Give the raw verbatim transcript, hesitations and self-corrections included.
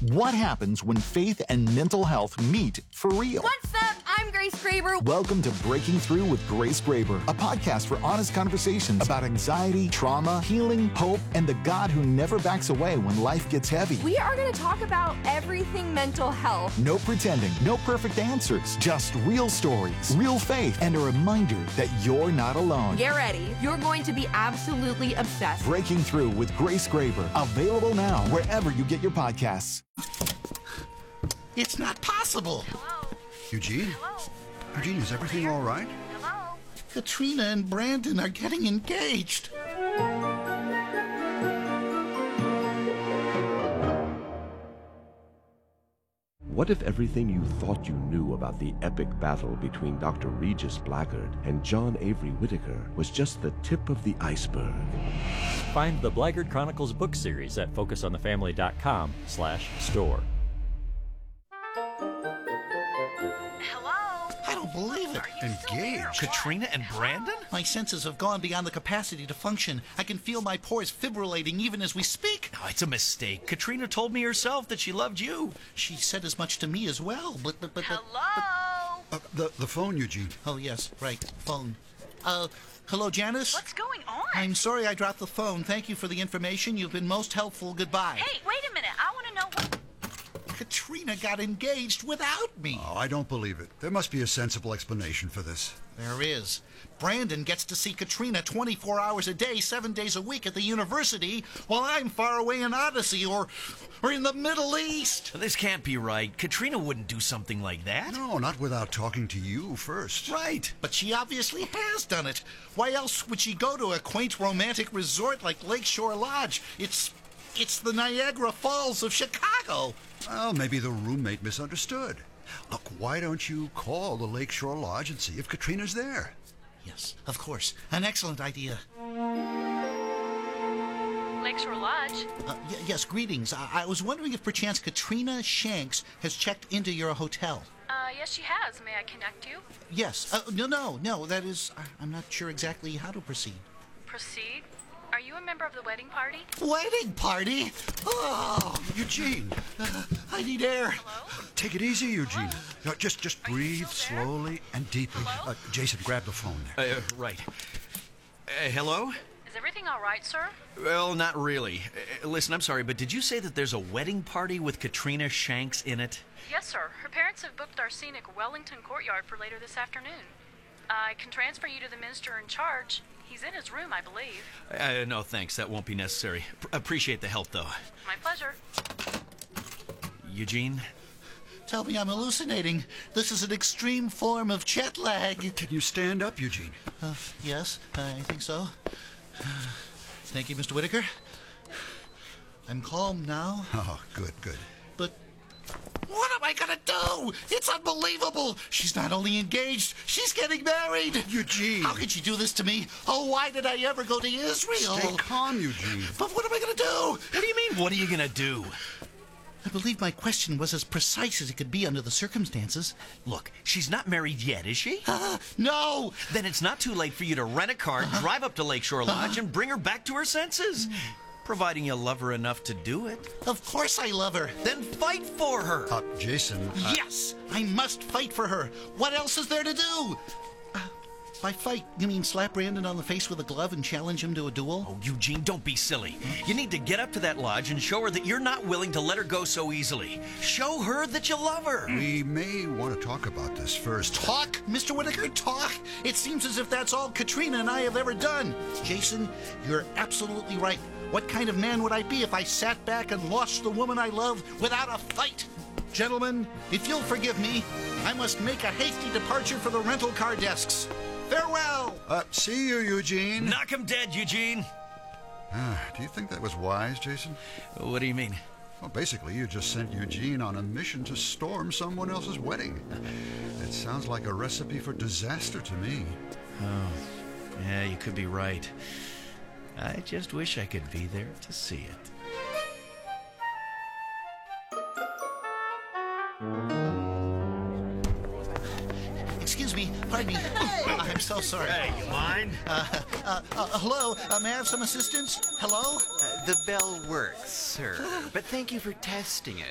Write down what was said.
What happens when faith and mental health meet for real? What's up? I'm Grace Graber. Welcome to Breaking Through with Grace Graber, a podcast for honest conversations about anxiety, trauma, healing, hope, and the God who never backs away when life gets heavy. We are going to talk about everything mental health. No pretending, no perfect answers, just real stories, real faith, and a reminder that you're not alone. Get ready. You're going to be absolutely obsessed. Breaking Through with Grace Graber, available now wherever you get your podcasts. It's not possible. Hello? Eugene? Hello? Eugene, is everything all right? Hello? Katrina and Brandon are getting engaged. What if everything you thought you knew about the epic battle between Doctor Regis Blackard and John Avery Whitaker was just the tip of the iceberg? Find the Blackard Chronicles book series at focus on the family dot com slash store. Hello? I don't believe it. Are you still there? Engaged? Katrina and Brandon? My senses have gone beyond the capacity to function. I can feel my pores fibrillating even as we speak. Oh, it's a mistake. Katrina told me herself that she loved you. She said as much to me as well, but... but, but, but Hello? Uh, the the phone, Eugene. oh, yes, right, phone. Uh, hello, Janice? What's going on? I'm sorry I dropped the phone. Thank you for the information. You've been most helpful. Goodbye. Hey, wait a minute. I want to know what... Katrina got engaged without me. Oh, I don't believe it. There must be a sensible explanation for this. There is. Brandon gets to see Katrina twenty-four hours a day, seven days a week at the university, while I'm far away in Odyssey or, or in the Middle East. This can't be right. Katrina wouldn't do something like that. No, not without talking to you first. Right. But she obviously has done it. Why else would she go to a quaint romantic resort like Lakeshore Lodge? It's, it's the Niagara Falls of Chicago. Well, maybe the roommate misunderstood. Look, why don't you call the Lakeshore Lodge and see if Katrina's there? Yes, of course. An excellent idea. Lakeshore Lodge? Uh, y- yes, greetings. I-, I was wondering if perchance Katrina Shanks has checked into your hotel. Uh, yes, she has. May I connect you? Yes. Uh, no, no, no. That is, I- I'm not sure exactly how to proceed. Proceed? Are you a member of the wedding party? Wedding party? Oh, Eugene, uh, I need air. Hello? take it easy, Eugene. No, just just Are you breathe still there? slowly and deeply. Hello? Uh, Jason, grab the phone there. Uh, right. Uh, hello? Is everything all right, sir? Well, not really. Uh, listen, I'm sorry, but did you say that there's a wedding party with Katrina Shanks in it? Yes, sir. Her parents have booked our scenic Wellington Courtyard for later this afternoon. I can transfer you to the minister in charge. He's in his room, I believe. Uh, no, thanks. That won't be necessary. P- appreciate the help, though. My pleasure. Eugene? Tell me I'm hallucinating. This is an extreme form of jet lag. Can you stand up, Eugene? Uh, yes, I think so. Thank you, Mister Whitaker. I'm calm now, Oh, good, good. but what am I gonna do? It's unbelievable. She's not only engaged, she's getting married. Eugene. How could she do this to me? Oh, why did I ever go to Israel? Stay calm, Eugene. But what am I gonna do? What do you mean, what are you gonna do? I believe my question was as precise as it could be under the circumstances. Look, she's not married yet, is she? Uh, no! Then it's not too late for you to rent a car, drive up to Lakeshore Lodge, and bring her back to her senses. Providing you love her enough to do it. Of course I love her. Then fight for her. Uh, Jason. uh, Yes, I must fight for her. What else is there to do? Uh, by fight, you mean slap Brandon on the face with a glove and challenge him to a duel? Oh, Eugene, don't be silly. You need to get up to that lodge and show her that you're not willing to let her go so easily. Show her that you love her. We may want to talk about this first. Talk, Mister Whitaker, talk. It seems as if that's all Katrina and I have ever done. Jason, you're absolutely right. What kind of man would I be if I sat back and lost the woman I love without a fight? Gentlemen, if you'll forgive me, I must make a hasty departure for the rental car desks. Farewell! Uh, see you, Eugene. Knock him dead, Eugene. Ah, do you think that was wise, Jason? What do you mean? Well, basically, you just sent Eugene on a mission to storm someone else's wedding. It sounds like a recipe for disaster to me. Oh, yeah, you could be right. I just wish I could be there to see it. Excuse me, pardon me. I'm so sorry. Hey, you mind? Uh, uh, uh, hello, uh, may I have some assistance? Hello? Uh, the bell works, sir, but thank you for testing it.